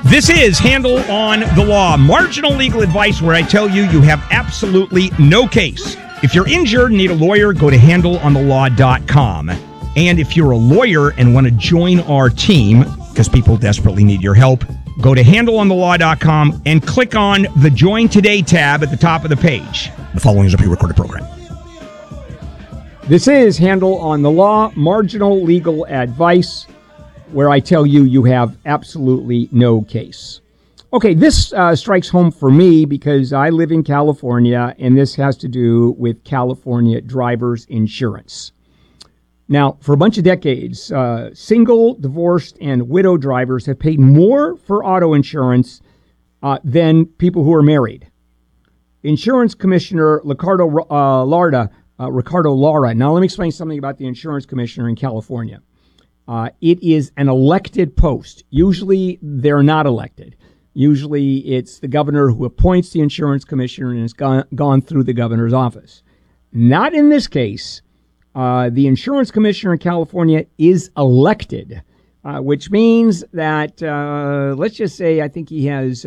This is Handle on the Law, marginal legal advice where I tell you you have absolutely no case. If you're injured and need a lawyer, go to handleonthelaw.com. And if you're a lawyer and want to join our team, because people desperately need your help, go to handleonthelaw.com and click on the Join Today tab at the top of the page. The following is a pre-recorded program. This is Handle on the Law, marginal legal advice, where I tell you you have absolutely no case. Okay, this strikes home for me because I live in California, and this has to do with California drivers' insurance. Now, for a bunch of decades, single, divorced, and widow drivers have paid more for auto insurance than people who are married. Insurance Commissioner Ricardo Lara. Now, let me explain something about the insurance commissioner in California. It is an elected post. Usually, they're not elected. Usually, it's the governor who appoints the insurance commissioner and has gone through the governor's office. Not in this case. The insurance commissioner in California is elected, which means that, let's just say, I think he's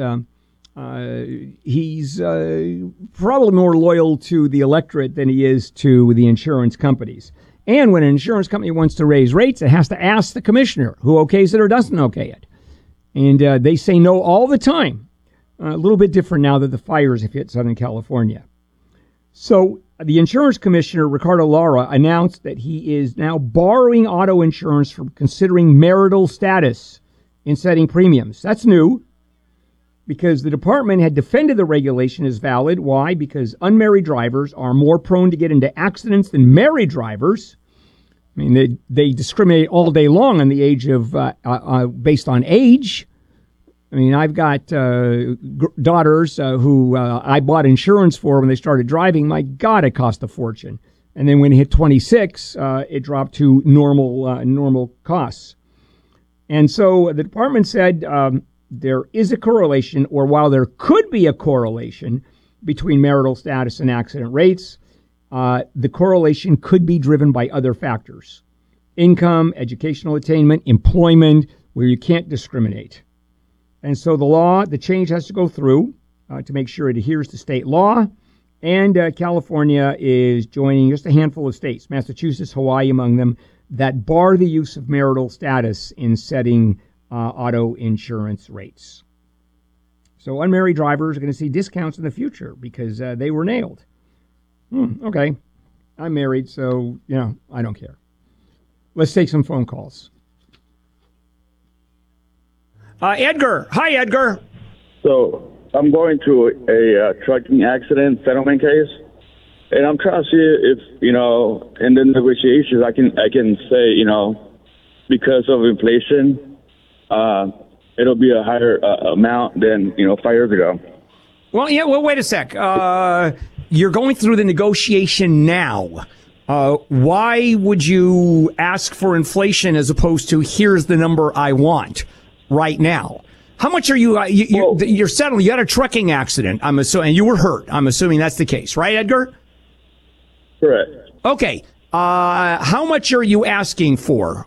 probably more loyal to the electorate than he is to the insurance companies. And when an insurance company wants to raise rates, it has to ask the commissioner who okays it or doesn't okay it. And they say no all the time. A little bit different now that the fires have hit Southern California. So the insurance commissioner, Ricardo Lara, announced that he is now barring auto insurance from considering marital status in setting premiums. That's new because the department had defended the regulation as valid. Why? Because unmarried drivers are more prone to get into accidents than married drivers. I mean, they discriminate all day long on the age of based on age. I mean, I've got daughters who I bought insurance for when they started driving. My God, it cost a fortune. And then when it hit 26, it dropped to normal costs. And so the department said there is a correlation, or while there could be a correlation between marital status and accident rates, the correlation could be driven by other factors. Income, educational attainment, employment, where you can't discriminate. And so the change has to go through to make sure it adheres to state law. And California is joining just a handful of states, Massachusetts, Hawaii among them, that bar the use of marital status in setting auto insurance rates. So unmarried drivers are going to see discounts in the future because they were nailed. Okay, I'm married, so, I don't care. Let's take some phone calls. Edgar. Hi, Edgar. So I'm going through a trucking accident settlement case, and I'm trying to see if, in the negotiations I can say, because of inflation, it'll be a higher amount than, 5 years ago. Well, wait a sec. You're going through the negotiation now. Why would you ask for inflation as opposed to here's the number I want right now? How much are you, you're settling? You had a trucking accident, I'm assuming, and you were hurt. I'm assuming that's the case, right, Edgar? Correct. Okay. How much are you asking for?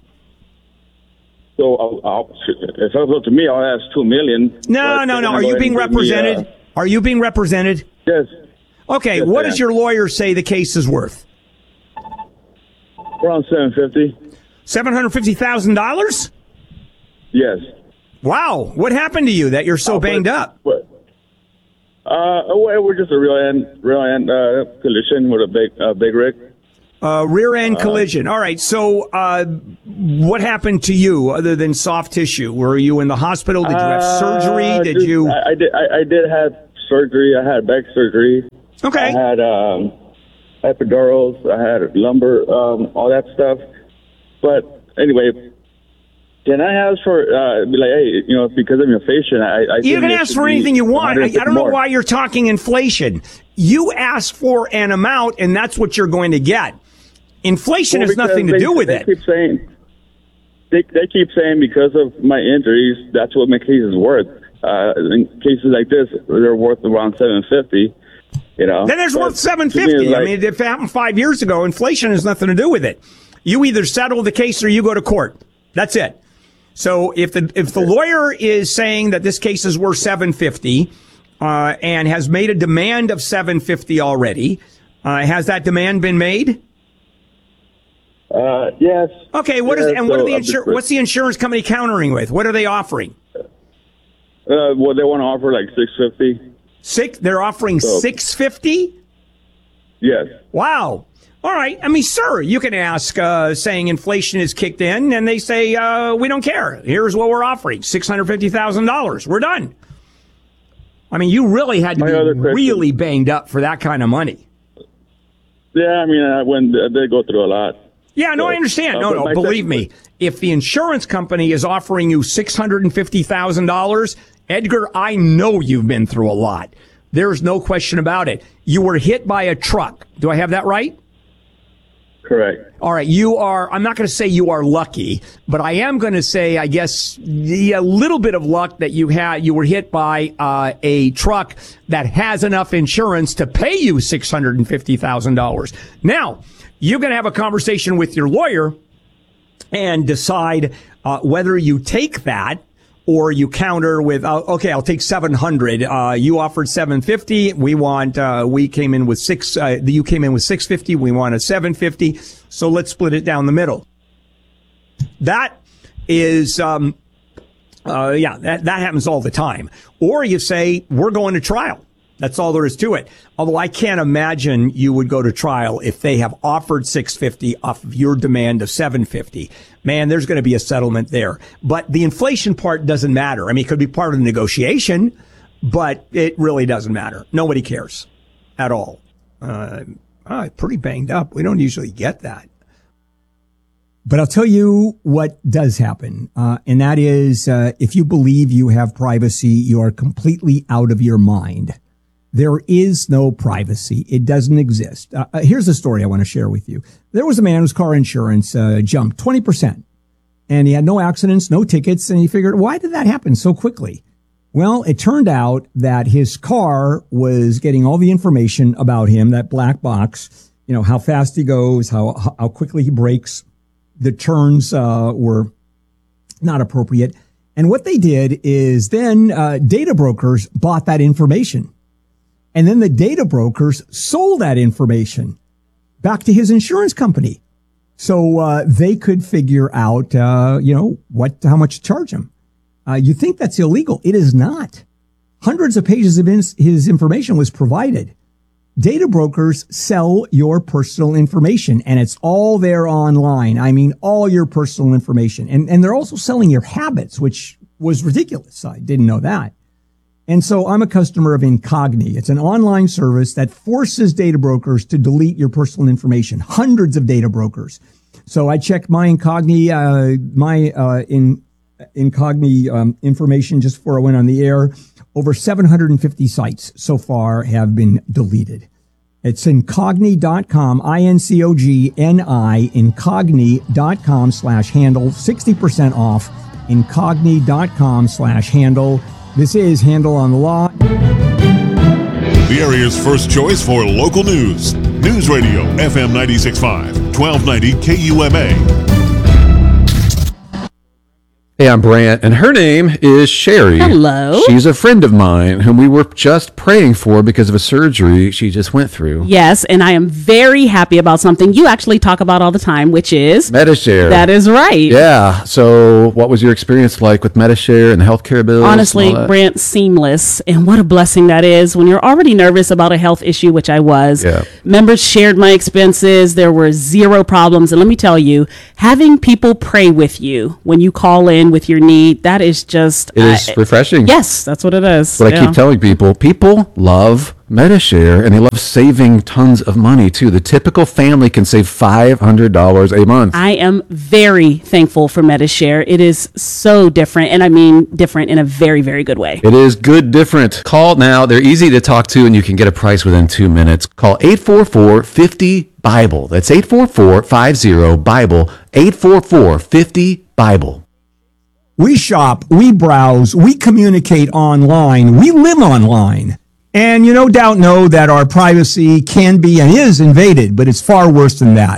So if it's up to me, I'll ask $2 million. No. Are you being represented? Are you being represented? Yes. Okay. Yes, what does your lawyer say the case is worth? Around $750,000. $750,000? Yes. Wow. What happened to you that you're so banged up? What? We're just a rear end collision with a big rig. Rear end collision. All right. So, what happened to you other than soft tissue? Were you in the hospital? Did you have surgery? I did have surgery. I had back surgery. Okay. I had epidurals. I had lumbar, all that stuff. But anyway, can I ask for, be like, hey, because of inflation, you can ask for anything you want. I don't know why you're talking inflation. You ask for an amount, and that's what you're going to get. Inflation has nothing to do with it. They keep saying because of my injuries, that's what my case is worth. In cases like this, they're worth around $750,000. Then there's worth $750,000. I mean, if it happened 5 years ago, inflation has nothing to do with it. You either settle the case or you go to court. That's it. So if the lawyer is saying that this case is worth $750 and has made a demand of $750 already, has that demand been made? Yes. Okay. What's the insurance company countering with? What are they offering? Well, they want to offer like $650. They're offering $650? Yes. Wow. All right. I mean, sir, you can ask, saying inflation is kicked in, and they say, we don't care. Here's what we're offering, $650,000. We're done. I mean, you really had to be really banged up for that kind of money. Yeah, I mean, they go through a lot. Yeah, no, I understand. No, believe me. If the insurance company is offering you $650,000, Edgar, I know you've been through a lot. There's no question about it. You were hit by a truck. Do I have that right? Correct. All right. I'm not going to say you are lucky, but I am going to say, I guess, a little bit of luck that you were hit by a truck that has enough insurance to pay you $650,000. Now, you're going to have a conversation with your lawyer and decide whether you take that or you counter with, okay, I'll take 700. You offered 750. You came in with 650. We want a 750. So let's split it down the middle. That is, that happens all the time. Or you say, we're going to trial. That's all there is to it. Although I can't imagine you would go to trial if they have offered 650 off of your demand of 750. Man, there's going to be a settlement there. But the inflation part doesn't matter. I mean, it could be part of the negotiation, but it really doesn't matter. Nobody cares at all. Pretty banged up. We don't usually get that. But I'll tell you what does happen, and that is if you believe you have privacy, you are completely out of your mind. There is no privacy. It doesn't exist. Here's a story I want to share with you. There was a man whose car insurance jumped 20%, and he had no accidents, no tickets, and he figured, why did that happen so quickly? Well, it turned out that his car was getting all the information about him, that black box, how fast he goes, how quickly he brakes. The turns were not appropriate. And what they did is then data brokers bought that information. And then the data brokers sold that information back to his insurance company. So they could figure out, how much to charge him. You think that's illegal. It is not. Hundreds of pages of his information was provided. Data brokers sell your personal information, and it's all there online. I mean, all your personal information. And they're also selling your habits, which was ridiculous. I didn't know that. And so I'm a customer of Incogni. It's an online service that forces data brokers to delete your personal information. Hundreds of data brokers. So I checked my Incogni, Incogni information just before I went on the air. Over 750 sites so far have been deleted. It's Incogni.com, INCOGNI, Incogni.com/handle, 60% off, Incogni.com/handle. This is Handle on the Law. The area's first choice for local news. News Radio, FM 96.5, 1290 KUMA. Hey, I'm Brant, and her name is Sherry. Hello. She's a friend of mine whom we were just praying for because of a surgery she just went through. Yes, and I am very happy about something you actually talk about all the time, which is Medi-Share. That is right. Yeah. So what was your experience like with Medi-Share and the healthcare bills? Honestly, Brant, seamless. And what a blessing that is when you're already nervous about a health issue, which I was. Yeah. Members shared my expenses. There were zero problems. And let me tell you, having people pray with you when you call in with your need, that is just it is refreshing. Yes, that's what it is. But I keep telling people love Medi-Share, and they love saving tons of money too. The typical family can save $500 a month. I am very thankful for Medi-Share. It is so different, and I mean different in a very, very good way. It is good different. Call now. They're easy to talk to, and you can get a price within 2 minutes. Call 844-50-BIBLE. That's 844-50-BIBLE. 844-50-BIBLE. We shop, we browse, we communicate online, we live online. And you no doubt know that our privacy can be and is invaded, but it's far worse than that.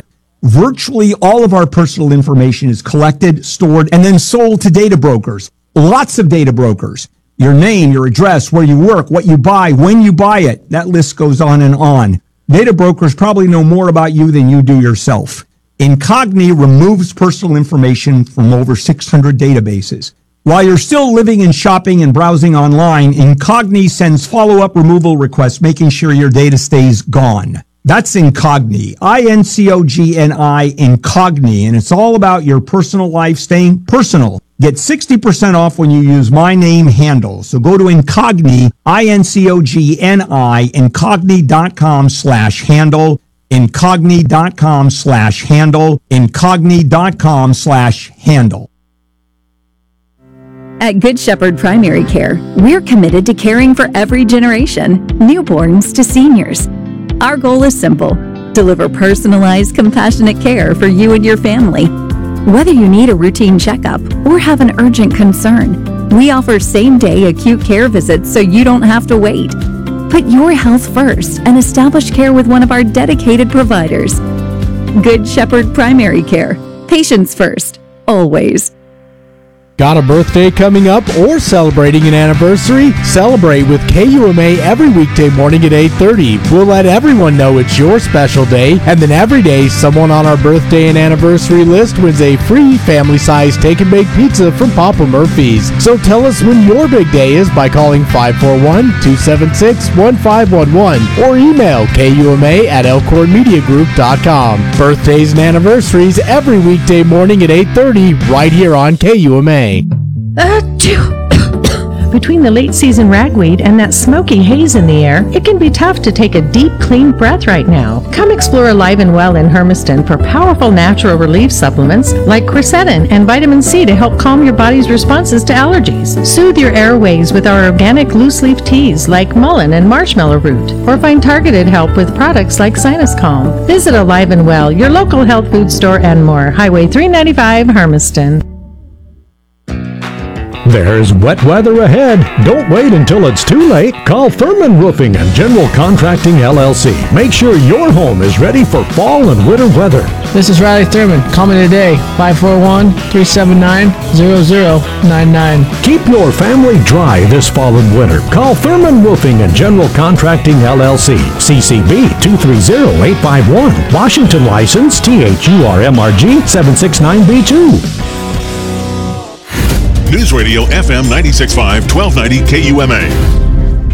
Virtually all of our personal information is collected, stored, and then sold to data brokers. Lots of data brokers. Your name, your address, where you work, what you buy, when you buy it. That list goes on and on. Data brokers probably know more about you than you do yourself. Incogni removes personal information from over 600 databases. While you're still living and shopping and browsing online, Incogni sends follow-up removal requests, making sure your data stays gone. That's Incogni, I-N-C-O-G-N-I, Incogni, and it's all about your personal life staying personal. Get 60% off when you use my name handle. So go to Incogni, I-N-C-O-G-N-I, incogni.com/handle, incogni.com/handle, incogni.com/handle. At Good Shepherd Primary Care, we're committed to caring for every generation, newborns to seniors. Our goal is simple: deliver personalized, compassionate care for you and your family. Whether you need a routine checkup or have an urgent concern, we offer same-day acute care visits so you don't have to wait. Put your health first and establish care with one of our dedicated providers. Good Shepherd Primary Care. Patients first, always. Got a birthday coming up or celebrating an anniversary? Celebrate with KUMA every weekday morning at 8:30. We'll let everyone know it's your special day, and then every day someone on our birthday and anniversary list wins a free family-sized take-and-bake pizza from Papa Murphy's. So tell us when your big day is by calling 541-276-1511 or email KUMA@ElkhornMediaGroup.com. Birthdays and anniversaries every weekday morning at 8:30 right here on KUMA. Between the late season ragweed and that smoky haze in the air, it can be tough to take a deep, clean breath right now. Come explore Alive and Well in Hermiston for powerful natural relief supplements like quercetin and vitamin C to help calm your body's responses to allergies. Soothe your airways with our organic loose leaf teas like mullein and marshmallow root, or find targeted help with products like Sinus Calm. Visit Alive and Well, your local health food store and more. Highway 395, Hermiston. There's wet weather ahead. Don't wait until it's too late. Call Thurman Roofing and General Contracting LLC. Make sure your home is ready for fall and winter weather. This is Riley Thurman. Call me today, 541-379-0099. Keep your family dry this fall and winter. Call Thurman Roofing and General Contracting LLC. CCB 230851. Washington license THURMRG 769B2. News Radio FM 96.5, 1290 KUMA.